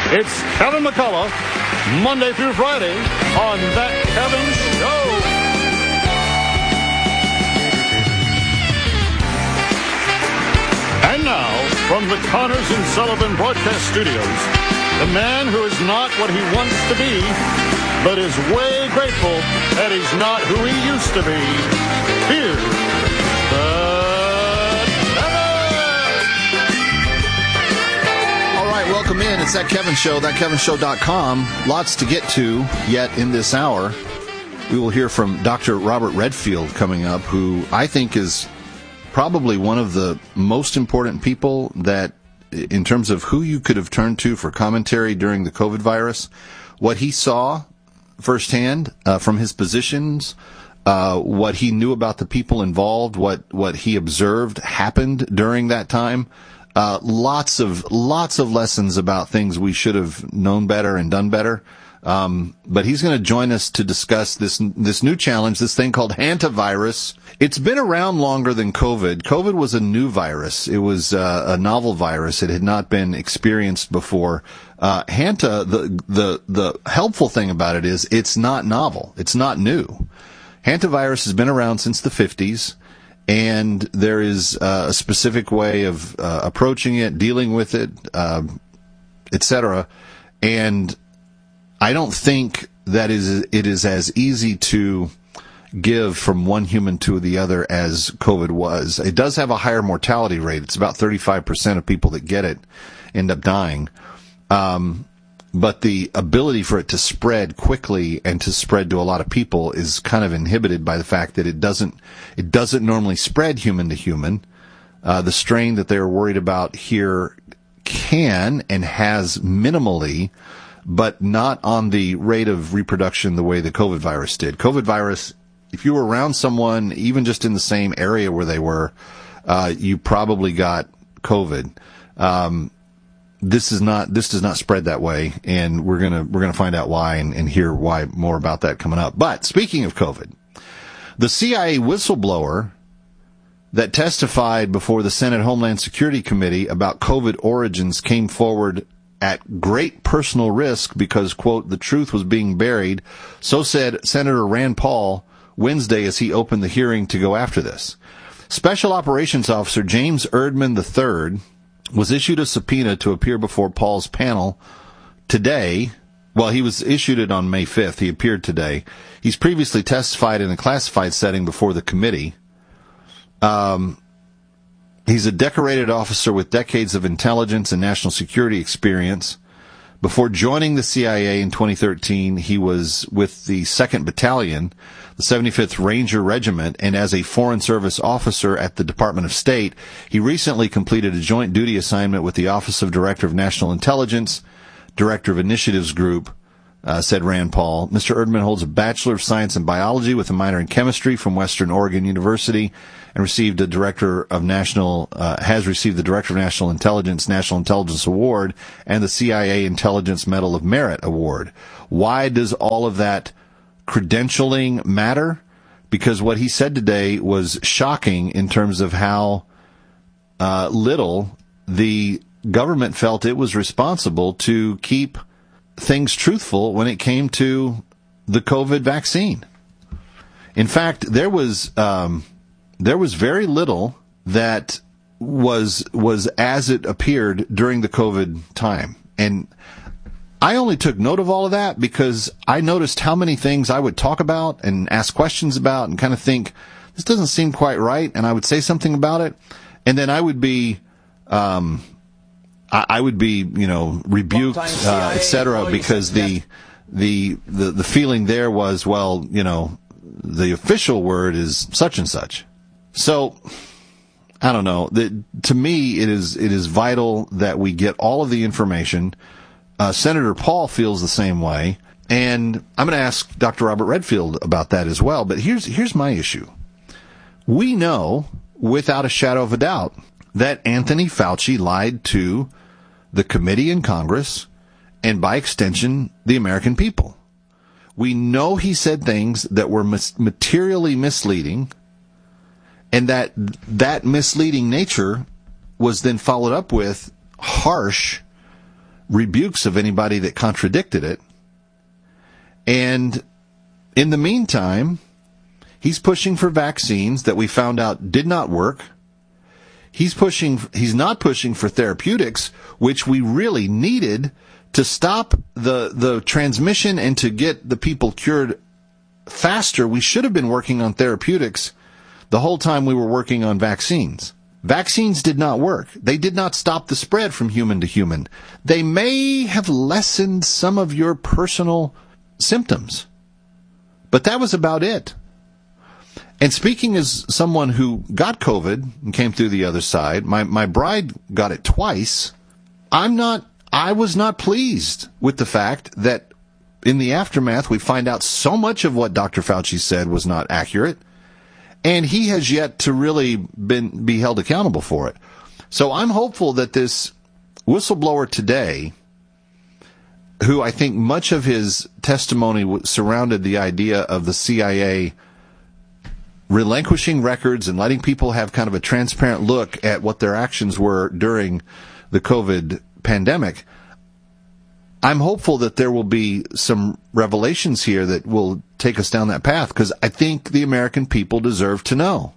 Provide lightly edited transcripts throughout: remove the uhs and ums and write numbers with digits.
It's Kevin McCullough, Monday through Friday on That Kevin Show. And now, from the Connors and Sullivan Broadcast Studios, the man who is not what he wants to be, but is way grateful that he's not who he used to be. Here's welcome in. It's That Kevin Show, thatkevinshow.com. Lots to get to yet in this hour. We will hear from Dr. Robert Redfield coming up, who I think is probably one of the most important people that, in terms of who you could have turned to for commentary during the COVID virus, what he saw firsthand from his positions, what he knew about the people involved, what he observed happened during that time. Lots of lessons about things we should have known better and done better. But he's going to join us to discuss this new challenge, this thing called hantavirus. It's been around longer than COVID. COVID was a new virus. It was a novel virus. It had not been experienced before. Hanta, the helpful thing about it is it's not novel. It's not new. Hantavirus has been around since the 50s. And there is a specific way of approaching it, dealing with it, etc. And I don't think that it is as easy to give from one human to the other as COVID was. It does have a higher mortality rate. It's about 35% of people that get it end up dying. But the ability for it to spread quickly and to spread to a lot of people is kind of inhibited by the fact that it doesn't normally spread human to human. The strain that they're worried about here can and has minimally, but not on the rate of reproduction the way the COVID virus did. COVID virus, if you were around someone, even just in the same area where they were, you probably got COVID. This does not spread that way, and we're gonna find out why and hear why more about that coming up. But speaking of COVID, the CIA whistleblower that testified before the Senate Homeland Security Committee about COVID origins came forward at great personal risk because, quote, the truth was being buried. So said Senator Rand Paul Wednesday as he opened the hearing to go after this. Special Operations Officer James Erdman III was issued a subpoena to appear before Paul's panel today. Well, he was issued it on May 5th. He appeared today. He's previously testified in a classified setting before the committee. He's a decorated officer with decades of intelligence and national security experience. Before joining the CIA in 2013, he was with the 2nd Battalion, the 75th Ranger Regiment, and as a Foreign Service officer at the Department of State. He recently completed a joint duty assignment with the Office of Director of National Intelligence, Director of Initiatives Group, said Rand Paul. Mr. Erdman holds a Bachelor of Science in Biology with a minor in Chemistry from Western Oregon University and received has received the Director of National Intelligence Award and the CIA Intelligence Medal of Merit Award. Why does all of that credentialing matter? Because what he said today was shocking in terms of how little the government felt it was responsible to keep things truthful when it came to the COVID vaccine. In fact, there was very little that was as it appeared during the COVID time. And I only took note of all of that because I noticed how many things I would talk about and ask questions about and kind of think, this doesn't seem quite right, and I would say something about it, and then I would be rebuked, etc., because the feeling there was, well, the official word is such and such. So I don't know. To me, it is vital that we get all of the information. Senator Paul feels the same way, and I'm going to ask Dr. Robert Redfield about that as well. But here's my issue. We know, without a shadow of a doubt, that Anthony Fauci lied to the committee in Congress and, by extension, the American people. We know he said things that were materially misleading, and that misleading nature was then followed up with harsh rebukes of anybody that contradicted it. And in the meantime, he's pushing for vaccines that we found out did not work. He's not pushing for therapeutics, which we really needed to stop the transmission and to get the people cured faster. We should have been working on therapeutics the whole time we were working on vaccines. Vaccines did not work. They did not stop the spread from human to human. They may have lessened some of your personal symptoms, but that was about it. And speaking as someone who got COVID and came through the other side, my bride got it twice. I was not pleased with the fact that in the aftermath we find out so much of what Dr. Fauci said was not accurate, and he has yet to really be held accountable for it. So I'm hopeful that this whistleblower today, who I think much of his testimony surrounded the idea of the CIA relinquishing records and letting people have kind of a transparent look at what their actions were during the COVID pandemic, I'm hopeful that there will be some revelations here that will take us down that path, because I think the American people deserve to know.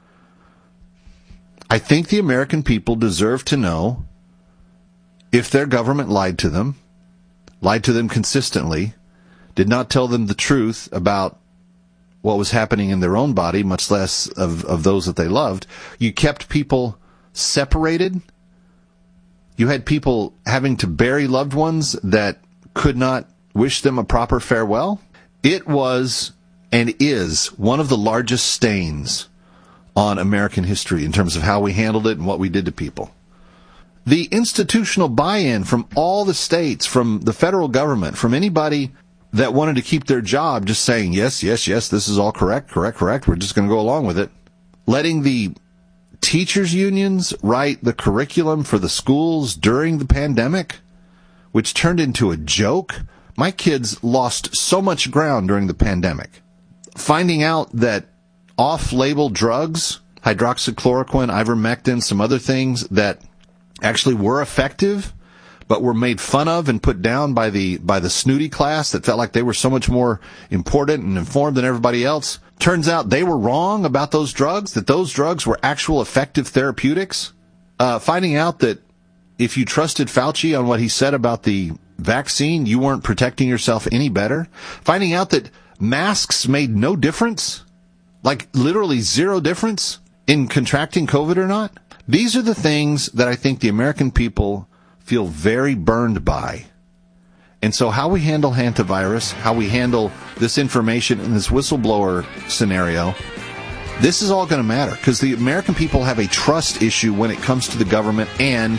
I think the American people deserve to know if their government lied to them consistently, did not tell them the truth about what was happening in their own body, much less of those that they loved. You kept people separated. You had people having to bury loved ones that could not wish them a proper farewell. It was and is one of the largest stains on American history in terms of how we handled it and what we did to people. The institutional buy-in from all the states, from the federal government, from anybody that wanted to keep their job, just saying, yes, this is all correct, we're just going to go along with it. Letting the teachers' unions write the curriculum for the schools during the pandemic, which turned into a joke. My kids lost so much ground during the pandemic. Finding out that off-label drugs, hydroxychloroquine, ivermectin, some other things that actually were effective, but were made fun of and put down by the snooty class that felt like they were so much more important and informed than everybody else. Turns out they were wrong about those drugs, that those drugs were actual effective therapeutics. Finding out that if you trusted Fauci on what he said about the vaccine, you weren't protecting yourself any better. Finding out that masks made no difference, like literally zero difference in contracting COVID or not. These are the things that I think the American people feel very burned by. And so how we handle hantavirus, how we handle this information in this whistleblower scenario, this is all going to matter, because the American people have a trust issue when it comes to the government and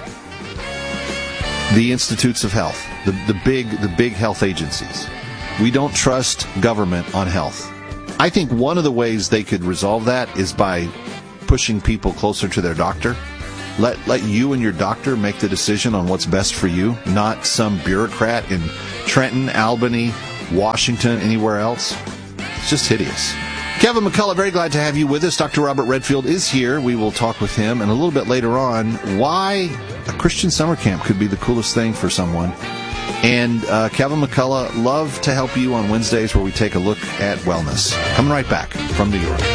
the institutes of health, the big health agencies. We don't trust government on health. I think one of the ways they could resolve that is by pushing people closer to their doctor. Let you and your doctor make the decision on what's best for you, not some bureaucrat in Trenton, Albany, Washington, anywhere else. It's just hideous. Kevin McCullough, very glad to have you with us. Dr. Robert Redfield is here. We will talk with him, and a little bit later on, why a Christian summer camp could be the coolest thing for someone. And Kevin McCullough, love to help you on Wednesdays where we take a look at wellness. Coming right back from New York.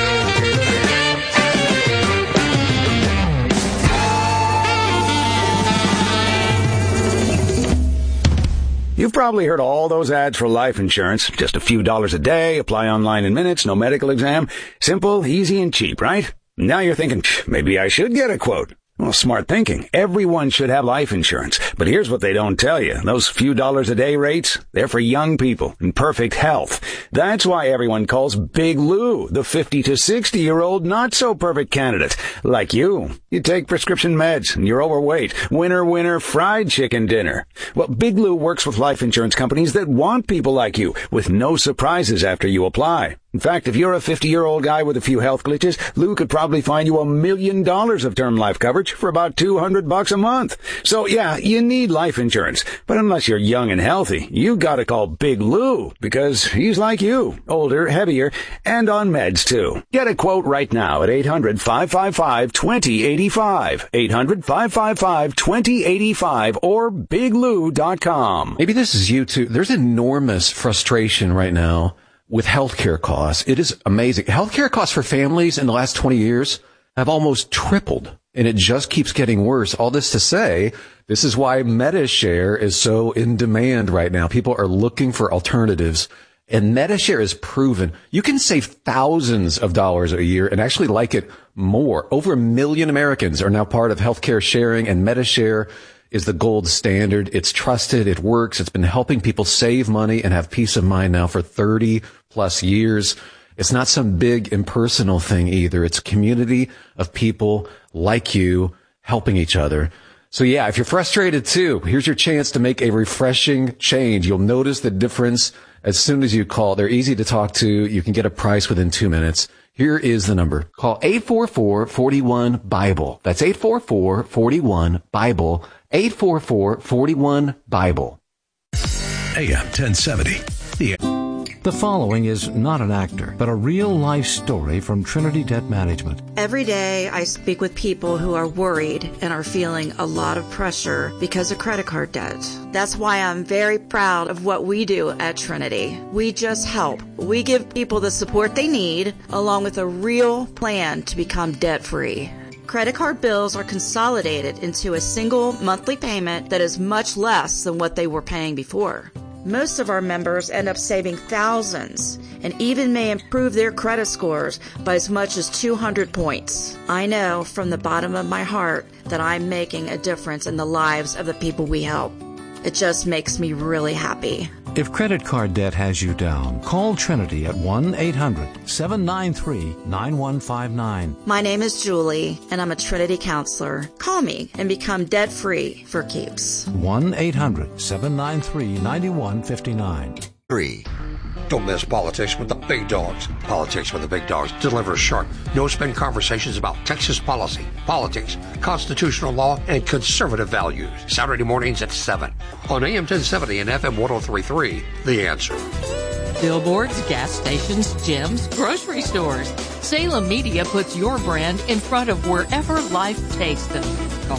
You've probably heard all those ads for life insurance. Just a few dollars a day, apply online in minutes, no medical exam. Simple, easy, and cheap, right? Now you're thinking, maybe I should get a quote. Well, smart thinking. Everyone should have life insurance. But here's what they don't tell you. Those few dollars a day rates, they're for young people in perfect health. That's why everyone calls Big Lou the 50 to 60-year-old not-so-perfect candidate. Like you. You take prescription meds and you're overweight. Winner, fried chicken dinner. Well, Big Lou works with life insurance companies that want people like you with no surprises after you apply. In fact, if you're a 50-year-old guy with a few health glitches, Lou could probably find you $1 million of term life coverage for about $200 a month. So yeah, you need life insurance. But unless you're young and healthy, you gotta call Big Lou, because he's like you, older, heavier, and on meds too. Get a quote right now at 800-555-2085. 800-555-2085 or biglou.com. Maybe this is you too. There's enormous frustration right now with healthcare costs. It is amazing. Healthcare costs for families in the last 20 years have almost tripled, and it just keeps getting worse. All this to say, this is why MediShare is so in demand right now. People are looking for alternatives, and MediShare is proven. You can save thousands of dollars a year and actually like it more. Over 1 million Americans are now part of healthcare sharing, and MediShare is the gold standard. It's trusted. It works. It's been helping people save money and have peace of mind now for 30 plus years. It's not some big impersonal thing either. It's a community of people like you helping each other. So yeah, if you're frustrated too, here's your chance to make a refreshing change. You'll notice the difference as soon as you call. They're easy to talk to. You can get a price within 2 minutes. Here is the number. Call 844-41-BIBLE. That's 844-41-BIBLE. 844-41-BIBLE. AM 1070. The following is not an actor, but a real-life story from Trinity Debt Management. Every day I speak with people who are worried and are feeling a lot of pressure because of credit card debt. That's why I'm very proud of what we do at Trinity. We just help. We give people the support they need, along with a real plan to become debt-free. Credit card bills are consolidated into a single monthly payment that is much less than what they were paying before. Most of our members end up saving thousands and even may improve their credit scores by as much as 200 points. I know from the bottom of my heart that I'm making a difference in the lives of the people we help. It just makes me really happy. If credit card debt has you down, call Trinity at 1-800-793-9159. My name is Julie, and I'm a Trinity counselor. Call me and become debt-free for keeps. 1-800-793-9159. Don't miss Politics with the Big Dogs. Politics with the Big Dogs delivers sharp, no-spin conversations about Texas policy, politics, constitutional law, and conservative values. Saturday mornings at 7 on AM 1070 and FM 103.3. The Answer. Billboards, gas stations, gyms, grocery stores. Salem Media puts your brand in front of wherever life takes them. Call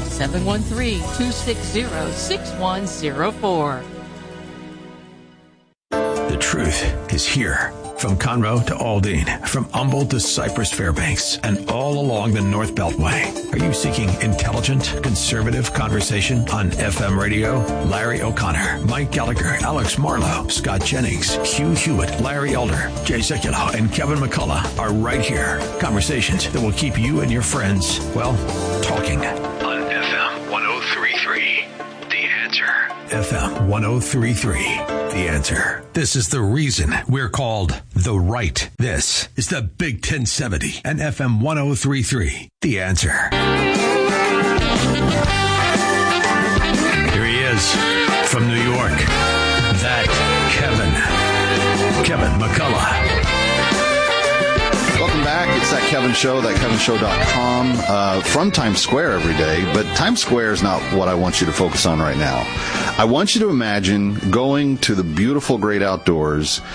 713-260-6104. The truth is here. From Conroe to Aldine, from Humboldt to Cypress Fairbanks, and all along the North Beltway. Are you seeking intelligent, conservative conversation on FM radio? Larry O'Connor, Mike Gallagher, Alex Marlowe, Scott Jennings, Hugh Hewitt, Larry Elder, Jay Sekulow, and Kevin McCullough are right here. Conversations that will keep you and your friends, well, talking. On FM 103.3, The Answer. FM 103.3. The Answer. This is the reason we're called The Right. This is the Big 1070 and FM 103.3. The Answer. Here he is from New York. That Kevin McCullough. Welcome back. It's That Kevin Show, thatkevinshow.com, from Times Square every day. But Times Square is not what I want you to focus on right now. I want you to imagine going to the beautiful, great outdoors